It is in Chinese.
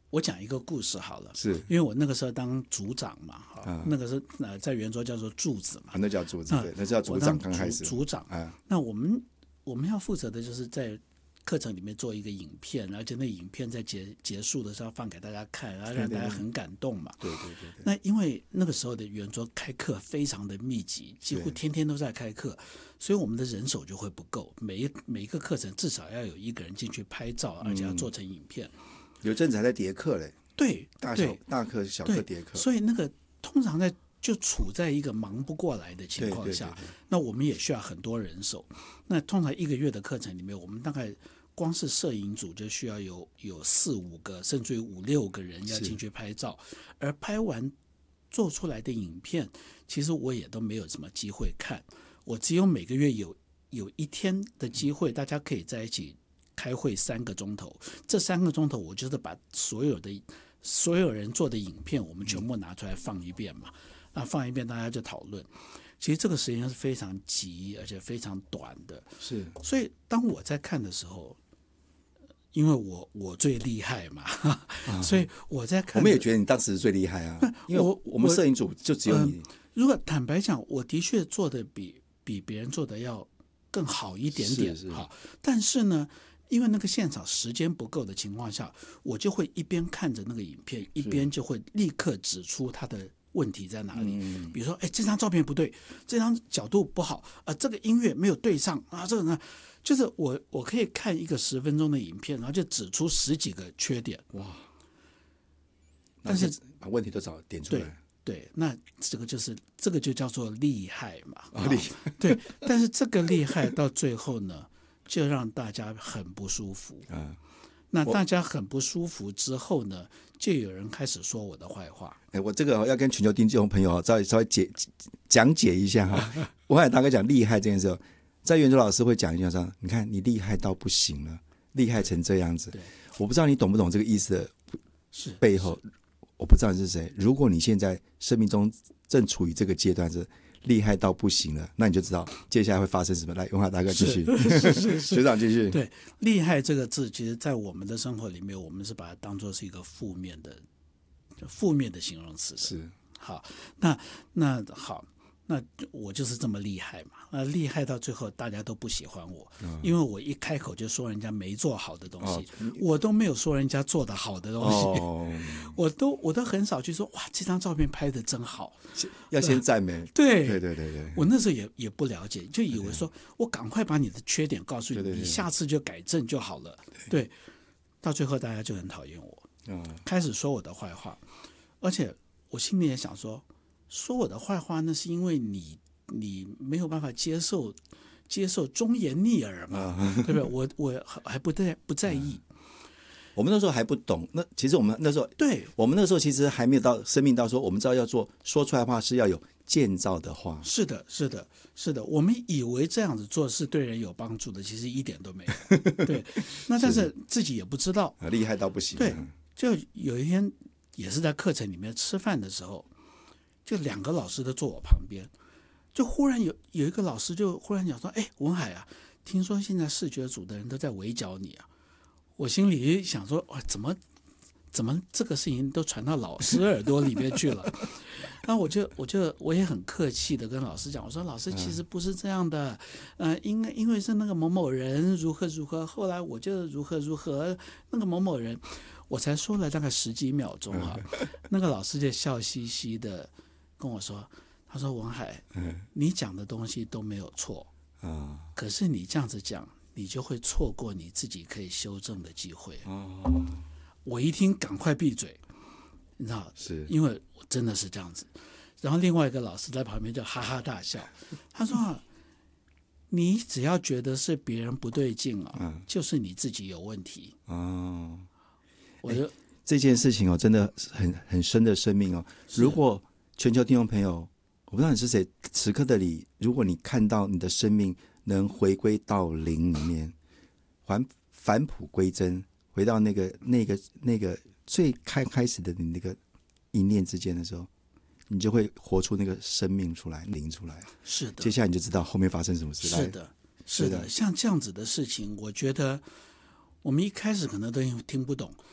我讲一个故事好了， 是因为我那个时候当组长嘛，那个时候在圆桌叫做柱子嘛， 那叫组子，对，那叫组长刚开始。 组长，那我们要负责的就是在课程里面做一个影片，而且那影片在结束的时候放给大家看，然后让大家很感动嘛。 对。 那因为那个时候的圆桌开课非常的密集，几乎天天都在开课，所以我们的人手就会不够，每一个课程至少要有一个人进去拍照，而且要做成影片。 有阵子还在叠课嘞， 对， 大课小课叠课， 所以那个通常就处在一个忙不过来的情况下， 对， 那我们也需要很多人手。那通常1个月的课程里面，我们大概光是摄影组就需要有4、5个，甚至于5、6个人要进去拍照，而拍完做出来的影片，其实我也都没有什么机会看。我只有每个月有1天的机会，大家可以在一起开会3个钟头。这3个钟头，我就是把所有人做的影片，我们全部拿出来放一遍嘛。那放一遍，大家就讨论。其实这个时间是非常急，而且非常短的。 是， 所以当我在看的时候，因为我最厉害嘛，所以我在看。 我们也觉得你当时最厉害啊，因为我们摄影组就只有你。 如果坦白讲，我的确做的比别人做的要更好一点点，好，但是呢，因为那个现场时间不够的情况下，我就会一边看着那个影片，一边就会立刻指出它的问题在哪里。比如说，这张照片不对，这张角度不好，这个音乐没有对上啊，这个呢，就是我可以看一个10分钟的影片，然后就指出10几个缺点。哇！但是把问题都点出来。 对，那这个就叫做厉害嘛。 厉害。 对，但是这个厉害到最后呢，就让大家很不舒服。那大家很不舒服之后呢，就有人开始说我的坏话。 我这个要跟全球听众朋友稍微讲解一下哈。我还大概讲厉害这件事，在圆桌老师会讲一下说，你看你厉害到不行了，厉害成这样子。我不知道你懂不懂这个意思的背后。我不知道你是谁。如果你现在生命中正处于这个阶段是厉害到不行了，那你就知道接下来会发生什么。来，永华大哥继续，学长继续。 对，厉害这个字，其实在我们的生活里面，我们是把它当作是一个负面的形容词。 是， 好，那好。那我就是这么厉害嘛，厉害到最后大家都不喜欢我，因为我一开口就说人家没做好的东西，我都没有说人家做的好的东西，我都很少去说哇这张照片拍的真好， 要先赞美。 对，我那时候也不了解，就以为说我赶快把你的缺点告诉你，你下次就改正就好了。对，到最后大家就很讨厌我，开始说我的坏话，而且我心里也想说我的坏话，那是因为你没有办法接受忠言逆耳嘛，对不对？我还不在意。 我们那时候还不懂，那其实我们那时候，我们那时候其实还没有到生命到说，我们知道要说出来的话是要有建造的话。是的，我们以为这样子做是对人有帮助的，其实一点都没有。对，那但是自己也不知道， 厉害到不行。 对，就有一天也是在课程里面吃饭的时候。就2个老师都坐我旁边，就忽然有一个老师就忽然讲说：“文海啊，听说现在视觉组的人都在围剿你啊。”我心里想说：“哇，怎么这个事情都传到老师耳朵里面去了？”然后我也很客气的跟老师讲，我说：“老师其实不是这样的，因为是那个某某人如何如何，后来我就如何如何，那个某某人，我才说了大概10几秒钟啊，那个老师就笑嘻嘻的。”跟我说，他说文海，你讲的东西都没有错可是你这样子讲，你就会错过你自己可以修正的机会。我一听，赶快闭嘴，你知道，是因为我真的是这样子。然后另外一个老师在旁边就哈哈大笑，他说：“你只要觉得是别人不对劲就是你自己有问题。”我就这件事情真的很深的生命如果全球听众朋友，我不知道你是谁，此刻的你，如果你看到你的生命能回归到零里面，返璞归真，回到那个最开始的你那个一念之间的时候，你就会活出那个生命出来，灵出来。 是的， 接下来你就知道后面发生什么事。 是的，像这样子的事情，我觉得我们一开始可能都听不懂，